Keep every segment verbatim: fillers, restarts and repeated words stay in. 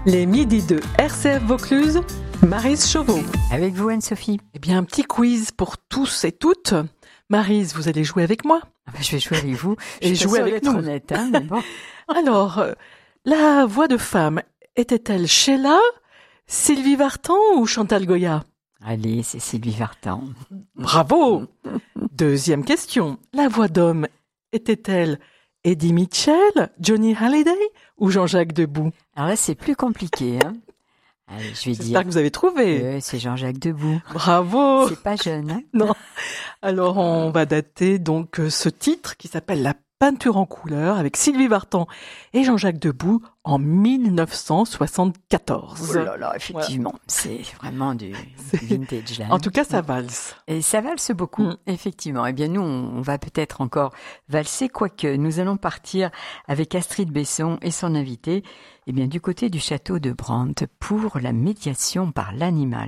Les midis de R C F Vaucluse, Maryse Chauveau. Avec vous, Anne-Sophie. Eh bien, un petit quiz pour tous et toutes. Maryse, vous allez jouer avec moi. Ah ben, je vais jouer avec vous. Je Et suis jouer pas sûre avec d'être nous. honnête, hein, mais bon. Alors, euh, la voix de femme était-elle Sheila, Sylvie Vartan ou Chantal Goya? Allez, c'est Sylvie Vartan. Bravo. Deuxième question. La voix d'homme était-elle Eddie Mitchell, Johnny Hallyday ou Jean-Jacques Debout? Alors là, c'est plus compliqué. Hein. Allez, je vais J'espère dire. que vous avez trouvé. Euh, c'est Jean-Jacques Debout. Bravo. C'est pas jeune, hein. Non. Alors, on va dater donc euh, ce titre qui s'appelle La peinture en couleur avec Sylvie Vartan et Jean-Jacques Debout en mille neuf cent soixante-quatorze. Oh là là, effectivement, voilà. C'est vraiment du vintage là. En tout cas, ça valse. Et ça valse beaucoup, mm. effectivement. Eh bien, nous, on, on va peut-être encore valser, quoique nous allons partir avec Astrid Besson et son invité, eh bien, du côté du château de Brandt pour la médiation par l'animal.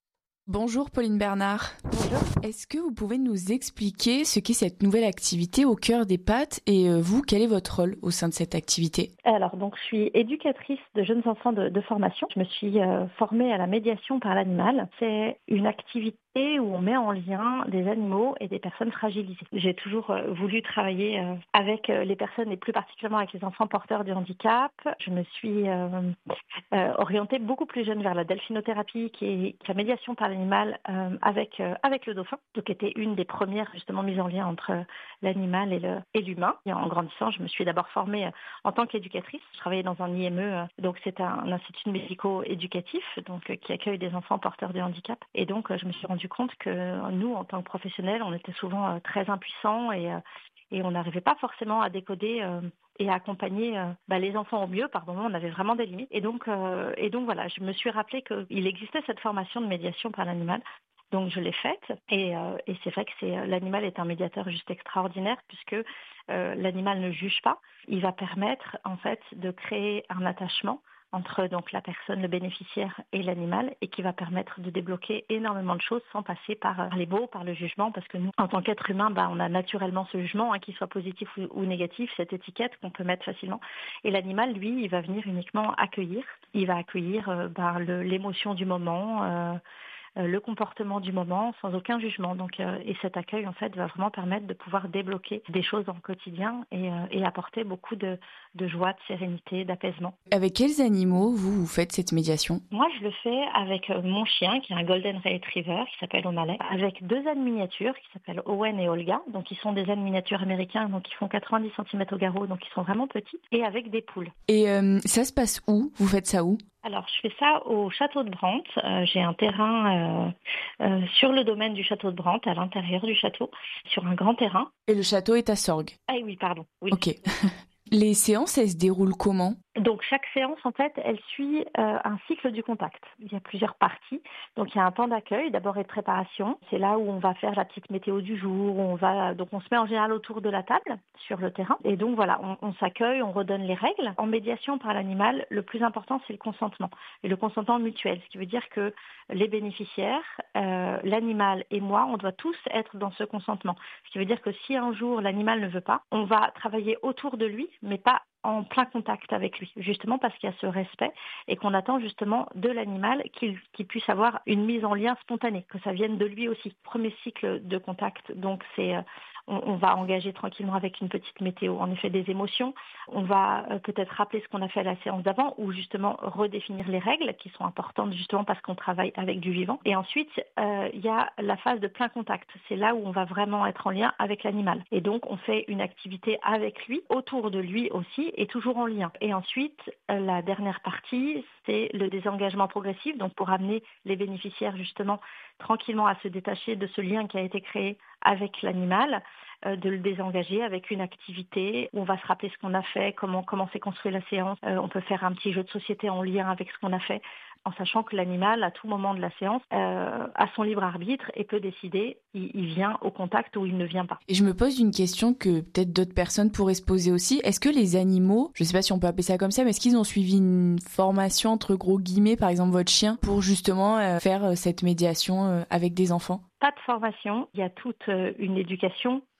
Bonjour Pauline Bernard. Bonjour. Est-ce que vous pouvez nous expliquer ce qu'est cette nouvelle activité au cœur des pattes et euh, vous, quel est votre rôle au sein de cette activité? Alors, donc, je suis éducatrice de jeunes enfants de, de formation. Je me suis euh, formée à la médiation par l'animal. C'est une activité où on met en lien des animaux et des personnes fragilisées. J'ai toujours euh, voulu travailler euh, avec euh, les personnes et plus particulièrement avec les enfants porteurs de handicap. Je me suis euh, euh, orientée beaucoup plus jeune vers la delphinothérapie qui est, qui est la médiation par l'animal euh, avec, euh, avec le dauphin, donc qui était une des premières justement mises en lien entre l'animal et, le, et l'humain. Et en grandissant, je me suis d'abord formée euh, en tant qu'éducatrice. Je travaillais dans un I M E, euh, donc c'est un, un institut médico-éducatif donc, euh, qui accueille des enfants porteurs de handicap. Et donc, euh, je me suis rendu compte que nous, en tant que professionnels, on était souvent euh, très impuissants et, euh, et on n'arrivait pas forcément à décoder euh, et à accompagner euh, bah, les enfants au mieux. Par moments, on avait vraiment des limites. Et donc, euh, et donc voilà, je me suis rappelé qu'il existait cette formation de médiation par l'animal. Donc je l'ai faite et, euh, et c'est vrai que c'est, l'animal est un médiateur juste extraordinaire puisque euh, l'animal ne juge pas. Il va permettre en fait de créer un attachement entre donc la personne, le bénéficiaire et l'animal et qui va permettre de débloquer énormément de choses sans passer par les mots, par le jugement parce que nous, en tant qu'être humain, bah, on a naturellement ce jugement, hein, qu'il soit positif ou, ou négatif, cette étiquette qu'on peut mettre facilement. Et l'animal, lui, il va venir uniquement accueillir. Il va accueillir euh, bah, le, l'émotion du moment, euh, le comportement du moment sans aucun jugement. Donc, euh, et cet accueil, en fait, va vraiment permettre de pouvoir débloquer des choses dans le quotidien et, euh, et apporter beaucoup de, de joie, de sérénité, d'apaisement. Avec quels animaux vous, vous faites cette médiation? Moi, je le fais avec mon chien, qui est un Golden Retriever, qui s'appelle O'Malley, avec deux ânes miniatures, qui s'appellent Owen et Olga. Donc, ils sont des ânes miniatures américains, donc ils font quatre-vingt-dix centimètres au garrot, donc ils sont vraiment petits, et avec des poules. Et euh, ça se passe où? Vous faites ça où? Alors, je fais ça au château de Brandt. Euh, j'ai un terrain euh, euh, sur le domaine du château de Brandt, à l'intérieur du château, sur un grand terrain. Et le château est à Sorgues? Ah oui, pardon. Oui. Ok. Les séances, elles se déroulent comment? Donc, chaque séance, en fait, elle suit euh, un cycle du contact. Il y a plusieurs parties. Donc, il y a un temps d'accueil, d'abord et de préparation. C'est là où on va faire la petite météo du jour. Où on va, donc, on se met en général autour de la table, sur le terrain. Et donc, voilà, on, on s'accueille, on redonne les règles. En médiation par l'animal, le plus important, c'est le consentement. Et le consentement mutuel, ce qui veut dire que les bénéficiaires, euh, l'animal et moi, on doit tous être dans ce consentement. Ce qui veut dire que si un jour l'animal ne veut pas, on va travailler autour de lui, mais pas en plein contact avec lui, justement parce qu'il y a ce respect et qu'on attend justement de l'animal qu'il, qu'il puisse avoir une mise en lien spontanée, que ça vienne de lui aussi. Premier cycle de contact, donc c'est... Euh, on, on va engager tranquillement avec une petite météo, en effet des émotions. On va euh, peut-être rappeler ce qu'on a fait à la séance d'avant ou justement redéfinir les règles qui sont importantes justement parce qu'on travaille avec du vivant. Et ensuite, euh, il y a la phase de plein contact. C'est là où on va vraiment être en lien avec l'animal. Et donc, on fait une activité avec lui, autour de lui aussi, et toujours en lien. Et ensuite, euh, la dernière partie, c'est le désengagement progressif, donc pour amener les bénéficiaires justement tranquillement à se détacher de ce lien qui a été créé avec l'animal, euh, de le désengager avec une activité où on va se rappeler ce qu'on a fait, comment, comment s'est construite la séance. Euh, on peut faire un petit jeu de société en lien avec ce qu'on a fait, en sachant que l'animal, à tout moment de la séance, euh, a son libre arbitre et peut décider, il, il vient au contact ou il ne vient pas. Et je me pose une question que peut-être d'autres personnes pourraient se poser aussi. Est-ce que les animaux, je ne sais pas si on peut appeler ça comme ça, mais est-ce qu'ils ont suivi une formation, entre gros guillemets, par exemple votre chien, pour justement euh, faire euh, cette médiation euh, avec des enfants? Pas de formation, il y a toute euh, une éducation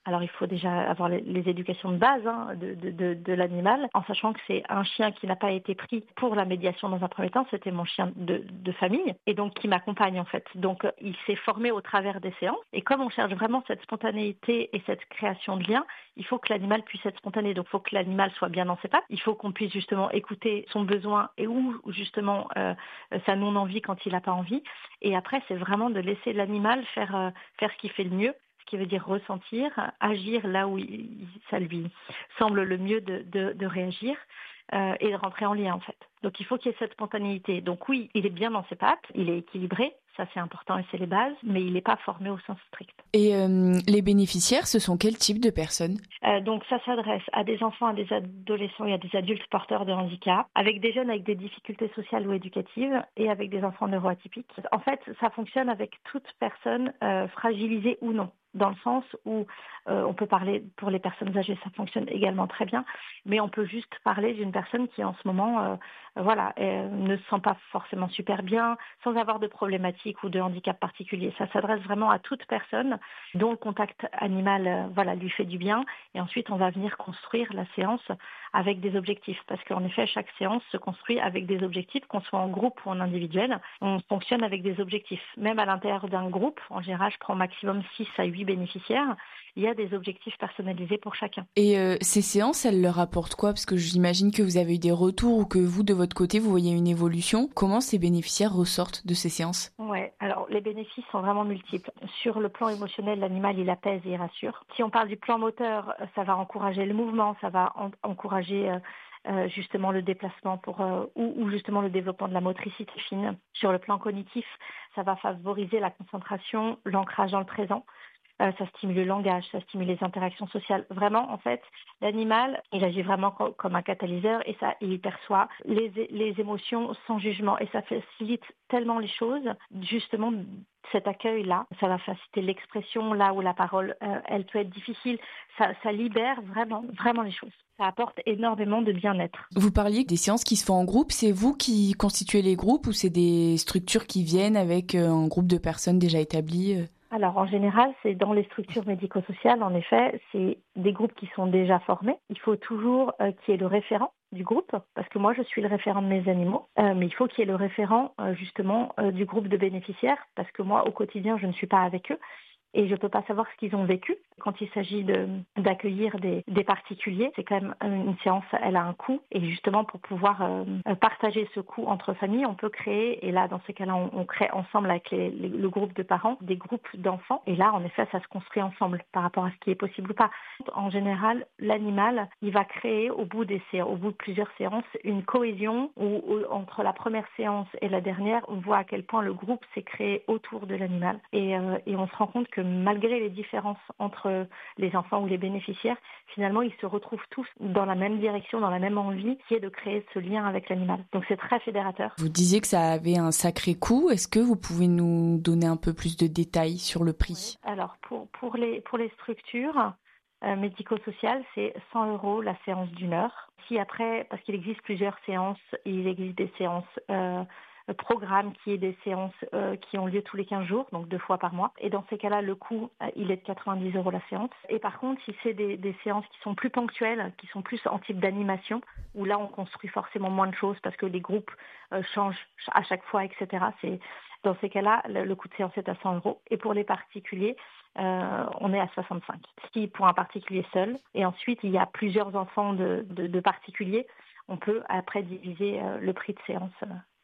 Alors il faut déjà avoir les, les éducations de base hein, de, de, de, de l'animal, en sachant que c'est un chien qui n'a pas été pris pour la médiation dans un premier temps, c'était mon chien de, de famille, et donc qui m'accompagne en fait. Donc il s'est formé au travers des séances, et comme on cherche vraiment cette spontanéité et cette création de lien, il faut que l'animal puisse être spontané, donc il faut que l'animal soit bien dans ses pattes, il faut qu'on puisse justement écouter son besoin et où justement euh, sa non-envie quand il n'a pas envie, et après c'est vraiment de laisser l'animal faire, euh, faire ce qu'il fait le mieux, ce qui veut dire ressentir, agir là où il, ça lui semble le mieux de, de, de réagir euh, et de rentrer en lien en fait. Donc il faut qu'il y ait cette spontanéité. Donc oui, il est bien dans ses pattes, il est équilibré, ça c'est important et c'est les bases, mais il n'est pas formé au sens strict. Et euh, les bénéficiaires, ce sont quel type de personnes ? euh, Donc ça s'adresse à des enfants, à des adolescents et à des adultes porteurs de handicap, avec des jeunes avec des difficultés sociales ou éducatives et avec des enfants neuroatypiques. En fait, ça fonctionne avec toute personne euh, fragilisée ou non, dans le sens où euh, on peut parler pour les personnes âgées, ça fonctionne également très bien, mais on peut juste parler d'une personne qui en ce moment euh, voilà, euh, ne se sent pas forcément super bien, sans avoir de problématiques ou de handicap particulier. Ça s'adresse vraiment à toute personne dont le contact animal euh, voilà, lui fait du bien, et ensuite on va venir construire la séance avec des objectifs, parce qu'en effet chaque séance se construit avec des objectifs, qu'on soit en groupe ou en individuel, on fonctionne avec des objectifs. Même à l'intérieur d'un groupe, en général je prends maximum six à huit bénéficiaires, il y a des objectifs personnalisés pour chacun. Et euh, ces séances, elles leur apportent quoi ? Parce que j'imagine que vous avez eu des retours ou que vous, de votre côté, vous voyez une évolution. Comment ces bénéficiaires ressortent de ces séances ? Ouais, alors les bénéfices sont vraiment multiples. Sur le plan émotionnel, l'animal, il apaise et il rassure. Si on parle du plan moteur, ça va encourager le mouvement, ça va en- encourager... Euh, Euh, justement le déplacement pour, euh, ou, ou justement le développement de la motricité fine. Sur le plan cognitif, ça va favoriser la concentration, l'ancrage dans le présent. Euh, ça stimule le langage, ça stimule les interactions sociales. Vraiment, en fait, l'animal, il agit vraiment co- comme un catalyseur et ça, il perçoit les, les émotions sans jugement et ça facilite tellement les choses. Justement, cet accueil-là, ça va faciliter l'expression là où la parole, euh, elle peut être difficile. Ça, ça libère vraiment, vraiment les choses. Ça apporte énormément de bien-être. Vous parliez des séances qui se font en groupe. C'est vous qui constituez les groupes ou c'est des structures qui viennent avec euh, un groupe de personnes déjà établies ? Alors en général, c'est dans les structures médico-sociales, en effet, c'est des groupes qui sont déjà formés. Il faut toujours euh, qu'il y ait le référent du groupe, parce que moi je suis le référent de mes animaux, euh, mais il faut qu'il y ait le référent euh, justement euh, du groupe de bénéficiaires, parce que moi au quotidien je ne suis pas avec eux. Et je ne peux pas savoir ce qu'ils ont vécu. Quand il s'agit de, d'accueillir des, des particuliers, c'est quand même une séance, elle a un coût. Et justement, pour pouvoir euh, partager ce coût entre familles, on peut créer, et là, dans ces cas-là, on, on crée ensemble avec les, les, le groupe de parents, des groupes d'enfants. Et là, en effet, ça se construit ensemble par rapport à ce qui est possible ou pas. En général, l'animal, il va créer au bout, des sé- au bout de plusieurs séances une cohésion où, où, entre la première séance et la dernière, on voit à quel point le groupe s'est créé autour de l'animal. Et, euh, et on se rend compte que malgré les différences entre les enfants ou les bénéficiaires, finalement, ils se retrouvent tous dans la même direction, dans la même envie, qui est de créer ce lien avec l'animal. Donc c'est très fédérateur. Vous disiez que ça avait un sacré coût. Est-ce que vous pouvez nous donner un peu plus de détails sur le prix ? Oui. Alors, pour, pour, les, pour les structures euh, médico-sociales, c'est cent euros la séance d'une heure. Si après, parce qu'il existe plusieurs séances, il existe des séances... Euh, programme qui est des séances euh, qui ont lieu tous les quinze jours, donc deux fois par mois. Et dans ces cas-là, le coût, euh, il est de quatre-vingt-dix euros la séance. Et par contre, si c'est des, des séances qui sont plus ponctuelles, qui sont plus en type d'animation, où là, on construit forcément moins de choses parce que les groupes euh, changent à chaque fois, et cetera. C'est, dans ces cas-là, le, le coût de séance est à cent euros. Et pour les particuliers, euh, on est à soixante-cinq. Ce qui est pour un particulier seul. Et ensuite, il y a plusieurs enfants de, de, de particuliers. On peut après diviser euh, le prix de séance euh,